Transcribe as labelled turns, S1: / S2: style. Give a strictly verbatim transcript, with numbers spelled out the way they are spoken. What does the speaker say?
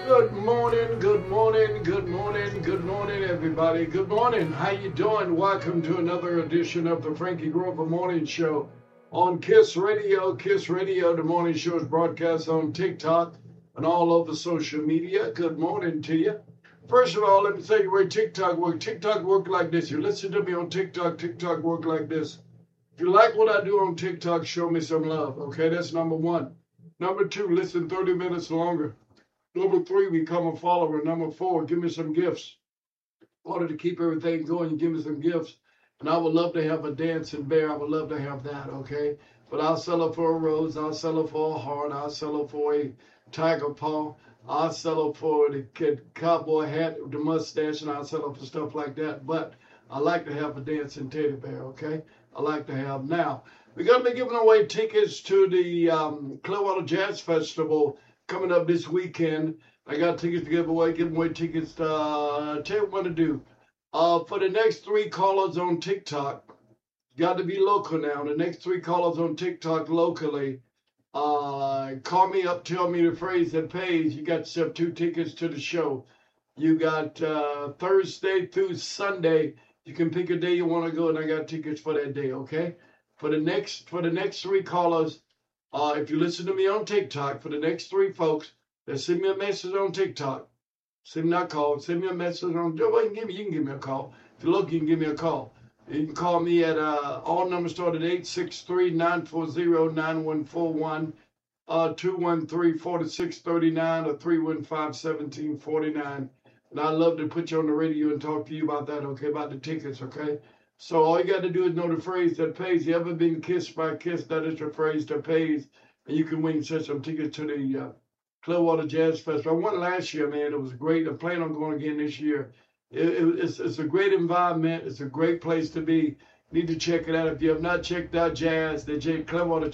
S1: Good morning, good morning, good morning, good morning, everybody. Good morning. How you doing? Welcome to another edition of the Frankie Grover Morning Show on Kiss Radio. Kiss Radio, the morning show is broadcast on TikTok and all over social media. Good morning to you. First of all, let me tell you where TikTok works. TikTok work like this. You listen to me on TikTok, TikTok work like this. If you like what I do on TikTok, show me some love. Okay, that's number one. Number two, listen thirty minutes longer. Number three, become a follower. Number four, give me some gifts. In order to keep everything going, give me some gifts. And I would love to have a dancing bear. I would love to have that, okay? But I'll sell it for a rose. I'll sell it for a heart. I'll sell it for a tiger paw. I'll sell it for the cowboy hat with the mustache, and I'll sell it for stuff like that. But I like to have a dancing teddy bear, okay? I like to have. Now, we're going to be giving away tickets to the um, Clearwater Jazz Festival coming up this weekend. I got tickets to give away, giving away tickets. Uh, tell you what to do. Uh, for the next three callers on TikTok, got to be local now. The next three callers on TikTok locally, uh, call me up, tell me the phrase that pays. You got yourself two tickets to the show. You got uh, Thursday through Sunday. You can pick a day you want to go, and I got tickets for that day. Okay. For the next for the next three callers. Uh, if you listen to me on TikTok, for the next three folks that send me a message on TikTok, send me not call, send me a message on, well, you can give me, you can give me a call. If you look, you can give me a call. You can call me at, uh, all numbers start at eight six three, nine four zero, nine one four one, uh, two one three, four six three nine, or three one five, one seven four nine. And I'd love to put you on the radio and talk to you about that, okay, about the tickets, okay? So all you got to do is know the phrase that pays. You ever been kissed by a kiss? That is the phrase that pays. And you can win such some tickets to the uh, Clearwater Jazz Festival. I went last year, man. It was great. I'm planning on going again this year. It, it, it's, it's a great environment. It's a great place to be. You need to check it out. If you have not checked out Jazz, the J Clearwater